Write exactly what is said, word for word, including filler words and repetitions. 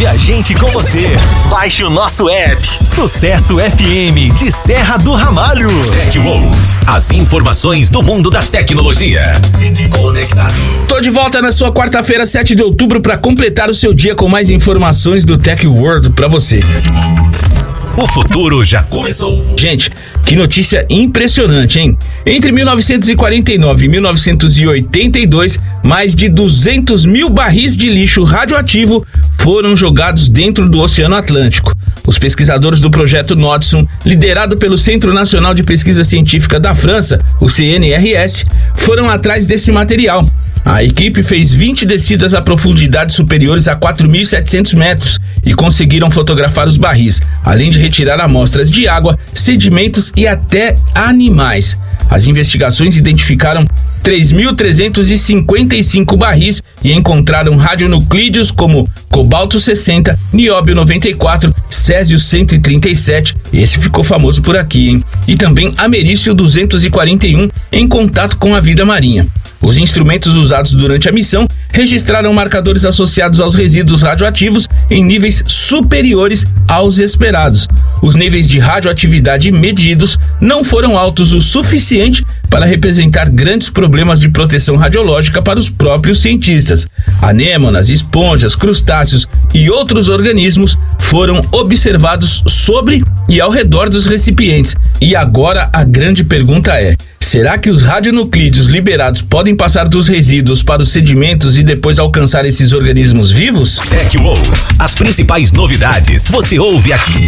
Ouve a gente com você. Baixe o nosso app. Sucesso F M de Serra do Ramalho. Tech World. As informações do mundo da tecnologia. Fique conectado. Tô de volta na sua quarta-feira, sete de outubro, para completar o seu dia com mais informações do Tech World para você. O futuro já começou. Gente, que notícia impressionante, hein? Entre mil novecentos e quarenta e nove e mil novecentos e oitenta e dois, mais de duzentos mil barris de lixo radioativo foram jogados dentro do Oceano Atlântico. Os pesquisadores do projeto Nodson, liderado pelo Centro Nacional de Pesquisa Científica da França, o C N R S, foram atrás desse material. A equipe fez vinte descidas a profundidades superiores a quatro mil e setecentos metros e conseguiram fotografar os barris, além de retirar amostras de água, sedimentos e até animais. As investigações identificaram três mil trezentos e cinquenta e cinco barris e encontraram radionuclídeos como cobalto sessenta, nióbio noventa e quatro, césio cento e trinta e sete, esse ficou famoso por aqui, hein? E também americium duzentos e quarenta e um em contato com a vida marinha. Os instrumentos usados durante a missão registraram marcadores associados aos resíduos radioativos em níveis superiores aos esperados. Os níveis de radioatividade medidos não foram altos o suficiente para representar grandes problemas de proteção radiológica para os próprios cientistas. Anêmonas, esponjas, crustáceos e outros organismos foram observados sobre e ao redor dos recipientes. E agora a grande pergunta é: será que os radionuclídeos liberados podem passar dos resíduos para os sedimentos e depois alcançar esses organismos vivos? Tech World. As principais novidades você ouve aqui.